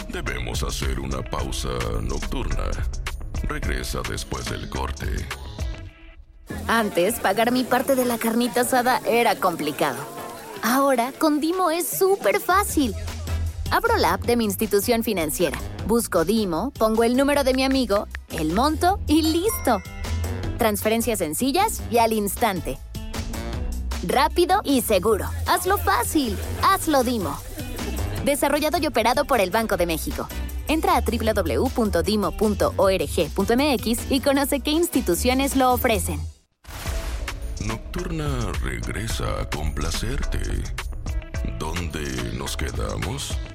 Debemos hacer una pausa nocturna. Regresa después del corte. Antes, pagar mi parte de la carnita asada era complicado. Ahora, con Dimo es súper fácil. Abro la app de mi institución financiera, busco Dimo, pongo el número de mi amigo, el monto y ¡listo! Transferencias sencillas y al instante. Rápido y seguro. Hazlo fácil. Hazlo Dimo. Desarrollado y operado por el Banco de México. Entra a www.dimo.org.mx y conoce qué instituciones lo ofrecen. Nocturna regresa a complacerte. ¿Dónde nos quedamos?